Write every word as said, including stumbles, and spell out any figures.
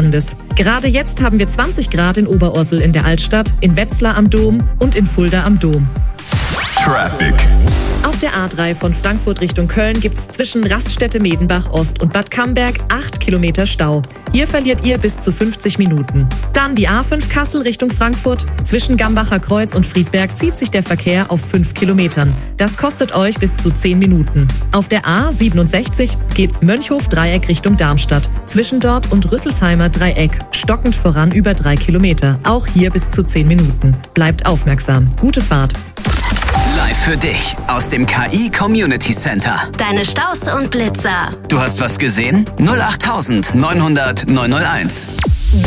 Landes. Gerade jetzt haben wir zwanzig Grad in Oberursel in der Altstadt, in Wetzlar am Dom und in Fulda am Dom. Traffic. Auf der A drei von Frankfurt Richtung Köln gibt's zwischen Raststätte Medenbach Ost und Bad Camberg acht Kilometer Stau. Hier verliert ihr bis zu fünfzig Minuten. Dann die A fünf Kassel Richtung Frankfurt. Zwischen Gambacher Kreuz und Friedberg zieht sich der Verkehr auf fünf Kilometern. Das kostet euch bis zu zehn Minuten. Auf der A siebenundsechzig geht's Mönchhof-Dreieck Richtung Darmstadt. Zwischen dort und Rüsselsheimer Dreieck stockend voran über drei Kilometer. Auch hier bis zu zehn Minuten. Bleibt aufmerksam. Gute Fahrt. Live für dich aus dem K I Community Center. Deine Staus und Blitzer. Du hast was gesehen? null acht neunhundert neunhunderт neunhunderteins.